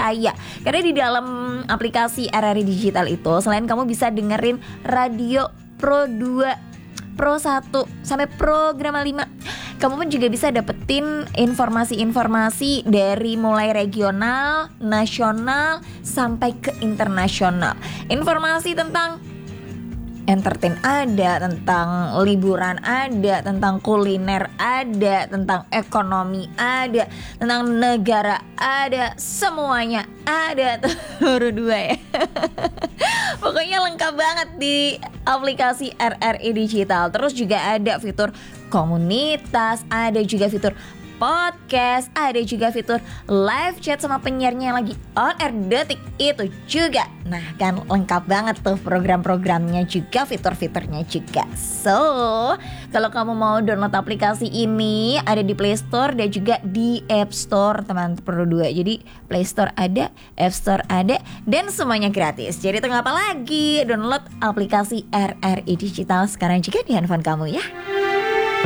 percaya. Karena di dalam aplikasi RRI Digital itu selain kamu bisa dengerin radio Pro 2, Pro 1 sampai Programa 5, kamu pun juga bisa dapetin informasi-informasi dari mulai regional, nasional, sampai ke internasional. Informasi tentang entertain ada, tentang liburan ada, tentang kuliner ada, tentang ekonomi ada, tentang negara ada, semuanya ada tuh baru 2 ya. Pokoknya lengkap banget di aplikasi RRI Digital. Terus juga ada fitur komunitas, ada juga fitur podcast, ada juga fitur live chat sama penyiarnya yang lagi on air detik itu juga. Nah kan lengkap banget tuh program-programnya juga, fitur-fiturnya juga. So kalau kamu mau download aplikasi ini ada di Play Store dan juga di App Store teman Pro 2. Jadi Play Store ada, App Store ada, dan semuanya gratis. Jadi tunggu apa lagi? Download aplikasi RRI Digital sekarang juga di handphone kamu ya.